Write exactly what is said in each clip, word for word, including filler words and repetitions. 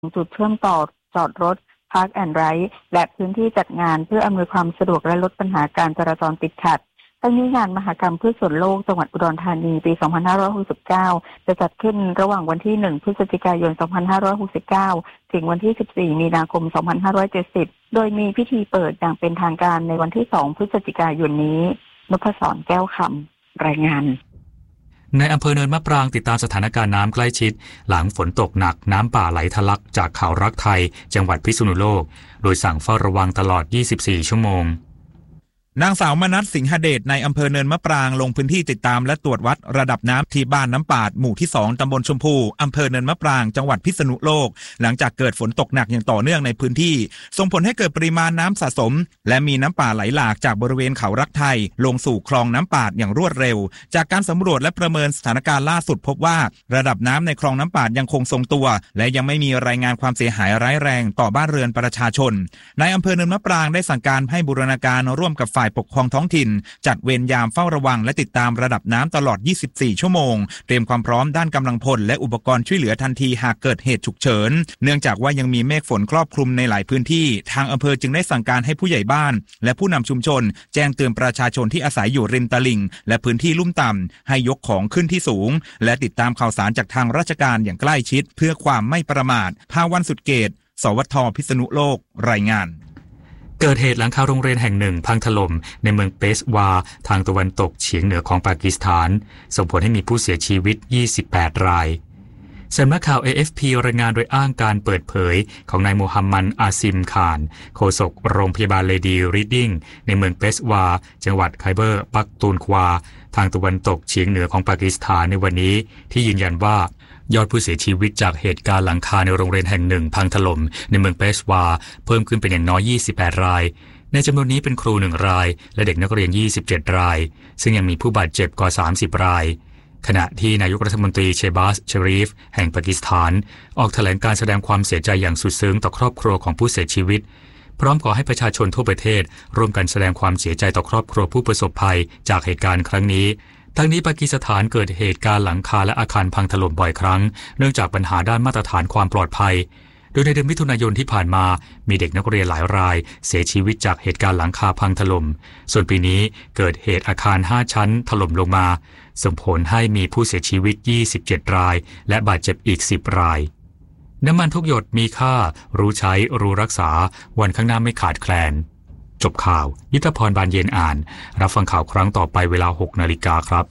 จุดเชื่อมต่อจอดรถ Park and Ride และพื้นที่จัดงานเพื่ออำนวยความสะดวกและลดปัญหาการจราจรติดขัดทั้งนี้งานมหกรรมพืชสวนโลกจังหวัดอุดรธานีปี สองพันห้าร้อยหกสิบเก้า จะจัดขึ้นระหว่างวันที่ หนึ่ง พฤศจิกายน สองพันห้าร้อยหกสิบเก้า ถึงวันที่ สิบสี่ มีนาคม สองพันห้าร้อยเจ็ดสิบ โดยมีพิธีเปิดอย่างเป็นทางการในวันที่ สอง พฤศจิกายนนี้นพศร แก้วคำรายงานในอำเภอเนินมะปรางติดตามสถานการณ์น้ำใกล้ชิดหลังฝนตกหนักน้ำป่าไหลทะลักจากเขารักไทยจังหวัดพิษณุโลกโดยสั่งเฝ้าระวังตลอดยี่สิบสี่ชั่วโมงนางสาวมนัสสิงหเดชในอำเภอเนินมะปรางลงพื้นที่ติดตามและตรวจวัดระดับน้ำที่บ้านน้ำปาดหมู่ที่สองตำบลชมพูอำเภอเนินมะปรางจังหวัดพิษณุโลกหลังจากเกิดฝนตกหนักอย่างต่อเนื่องในพื้นที่ส่งผลให้เกิดปริมาณน้ำสะสมและมีน้ำป่าไหลหลากจากบริเวณเขารักไทยลงสู่คลองน้ำปาดอย่างรวดเร็วจากการสำรวจและประเมินสถานการณ์ล่าสุดพบว่าระดับน้ำในคลองน้ำปาดยังคงทรงตัวและยังไม่มีรายงานความเสียหายร้ายแรงต่อบ้านเรือนประชาชนในอำเภอเนินมะปรางได้สั่งการให้บูรณาการร่วมกับฝ่ายปกครองท้องถิ่นจัดเวรยามเฝ้าระวังและติดตามระดับน้ำตลอดยี่สิบสี่ชั่วโมงเตรียมความพร้อมด้านกำลังพลและอุปกรณ์ช่วยเหลือทันทีหากเกิดเหตุฉุกเฉินเนื่องจากว่ายังมีเมฆฝนครอบคลุมในหลายพื้นที่ทางอำเภอจึงได้สั่งการให้ผู้ใหญ่บ้านและผู้นำชุมชนแจ้งเตือนประชาชนที่อาศัยอยู่ริมตลิ่งและพื้นที่ลุ่มต่ำให้ยกของขึ้นที่สูงและติดตามข่าวสารจากทางราชการอย่างใกล้ชิดเพื่อความไม่ประมาทภาวันสุดเกตสวทพิษณุโลกรายงานเกิดเหตุหลังคาโรงเรียนแห่งหนึ่งพังถล่มในเมืองเปสวาทางตะวันตกเฉียงเหนือของปากีสถานส่งผลให้มีผู้เสียชีวิตยี่สิบแปดรายสำนักข่าว เอ เอฟ พี รายงานโดยอ้างการเปิดเผยของนายโมฮัมหมัดอาซิมคานโฆษกโรงพยาบาลเลดีรีดดิ้งในเมืองเปสวาจังหวัดไคเบอร์ปักตูนควาทางตะวันตกเฉียงเหนือของปากีสถานในวันนี้ที่ยืนยันว่ายอดผู้เสียชีวิตจากเหตุการณ์หลังคาในโรงเรียนแห่งหนึ่งพังถล่มในเมืองเปสวาเพิ่มขึ้นเป็นอย่างน้อยยี่สิบแปดรายในจำนวนนี้เป็นครูหนึ่งรายและเด็กนักเรียนยี่สิบเจ็ดรายซึ่งยังมีผู้บาดเจ็บกว่าสามสิบรายขณะที่นายกรัฐมนตรีเชบาสชรีฟแห่งปากีสถานออกแถลงการแสดงความเสียใจอย่างสุดซึ้งต่อครอบครัวของผู้เสียชีวิตพร้อมขอให้ประชาชนทั่วประเทศร่วมกันแสดงความเสียใจต่อครอบครัวผู้ประสบภัยจากเหตุการณ์ครั้งนี้ทั้งนี้ปากีสถานเกิดเหตุการณ์หลังคาและอาคารพังถล่มบ่อยครั้งเนื่องจากปัญหาด้านมาตรฐานความปลอดภัยโดยในเดือนมิถุนายนที่ผ่านมามีเด็กนักเรียนหลายรายเสียชีวิตจากเหตุการณ์หลังคาพังถล่มส่วนปีนี้เกิดเหตุอาคารห้าชั้นถล่มลงมาส่งผลให้มีผู้เสียชีวิตยี่สิบเจ็ดรายและบาดเจ็บอีกสิบรายน้ำมันทุกหยดมีค่ารู้ใช้รู้รักษาวันข้างหน้าไม่ขาดแคลนจบข่าวยุทธพรบานเย็นอ่านรับฟังข่าวครั้งต่อไปเวลา หกนาฬิกาครับ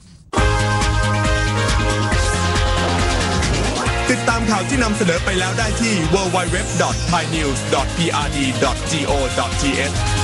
ติดตามข่าวที่นำเสนอไปแล้วได้ที่ ดับเบิลยู ดับเบิลยู ดับเบิลยู ดอท ไทยนิวส์ ดอท พี อาร์ ดี ดอท จี โอ ดอท ที เอช